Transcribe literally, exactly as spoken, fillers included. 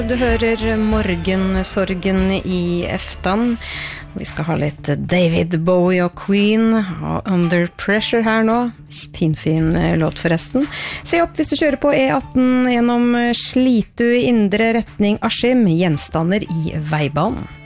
Du hører morgensorgen i eftan. Vi skal ha litt David Bowie og Queen og Under Pressure her nå. Fin, fin låt forresten. Se opp hvis du kjører på E atten gjennom Slitu i indre retning Askim, gjenstander i veibanen.